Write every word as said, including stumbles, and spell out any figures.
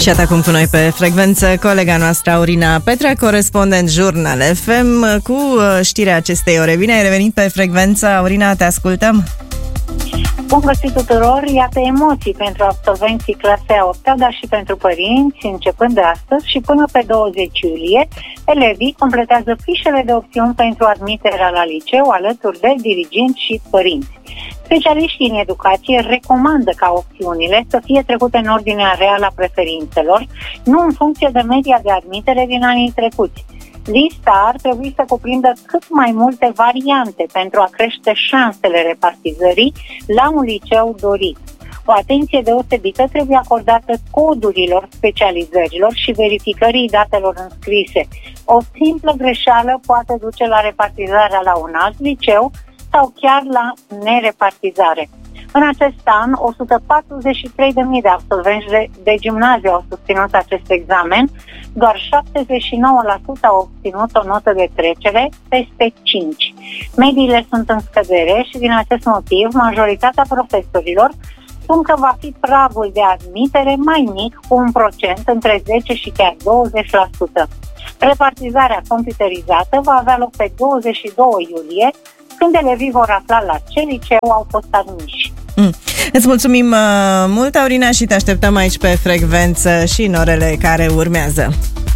Și acum cu noi pe frecvență colega noastră Aurina Petra, corespondent Jurnal F M, cu știrea acestei ore. Bine ai revenit pe frecvență, Aurina, te ascultăm. Bun găsit tuturor! Iată emoții pentru absolvenții clasei a opta, dar și pentru părinți, începând de astăzi și până pe douăzeci iulie, elevii completează fișele de opțiuni pentru admiterea la liceu alături de dirigenți și părinți. Specialiștii în educație recomandă ca opțiunile să fie trecute în ordinea reală a preferințelor, nu în funcție de media de admitere din anii trecuți. Lista ar trebui să cuprindă cât mai multe variante pentru a crește șansele repartizării la un liceu dorit. O atenție deosebită trebuie acordată codurilor specializărilor și verificării datelor înscrise. O simplă greșeală poate duce la repartizarea la un alt liceu sau chiar la nerepartizare. În acest an, o sută patruzeci și trei de mii de absolvenți de, de gimnaziu au susținut acest examen, doar șaptezeci și nouă la sută au obținut o notă de trecere peste cinci. Mediile sunt în scădere și din acest motiv majoritatea profesorilor spun că va fi pragul de admitere mai mic, cu un procent între zece și chiar douăzeci la sută. Repartizarea computerizată va avea loc pe douăzeci și doi iulie, când elevii vor afla la ce liceu au fost admiși. Mm. Îți mulțumim uh, mult, Aurina, și te așteptăm aici pe frecvență și în orele care urmează.